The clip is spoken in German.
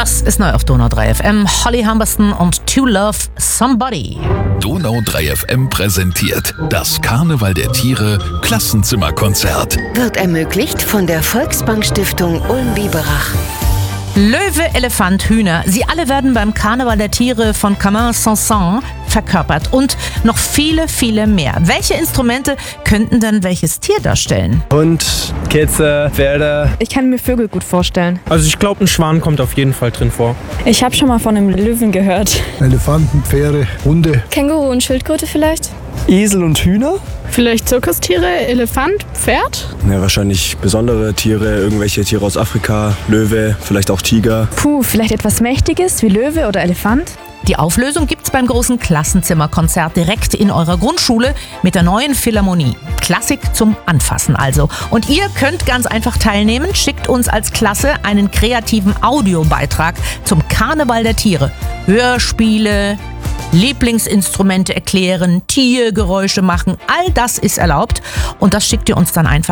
Das ist neu auf Donau 3 FM. Holly Humberstone und To Love Somebody. Donau 3 FM präsentiert das Karneval der Tiere Klassenzimmerkonzert. Wird ermöglicht von der Volksbank Stiftung Ulm-Biberach. Löwe, Elefant, Hühner. Sie alle werden beim Karneval der Tiere von Camille Saint-Saëns verkörpert. Und noch viele, viele mehr. Welche Instrumente könnten denn welches Tier darstellen? Hund, Kätze, Pferde. Ich kann mir Vögel gut vorstellen. Also ich glaube, ein Schwan kommt auf jeden Fall drin vor. Ich habe schon mal von einem Löwen gehört. Elefanten, Pferde, Hunde. Känguru und Schildkröte vielleicht? Esel und Hühner? Vielleicht Zirkustiere, Elefant, Pferd? Ja, wahrscheinlich besondere Tiere, irgendwelche Tiere aus Afrika, Löwe, vielleicht auch Tiger. Vielleicht etwas Mächtiges wie Löwe oder Elefant? Die Auflösung gibt's beim großen Klassenzimmerkonzert direkt in eurer Grundschule mit der neuen Philharmonie. Klassik zum Anfassen also. Und ihr könnt ganz einfach teilnehmen. Schickt uns als Klasse einen kreativen Audiobeitrag zum Karneval der Tiere. Hörspiele, Lieblingsinstrumente erklären, Tiergeräusche machen, all das ist erlaubt. Und das schickt ihr uns dann einfach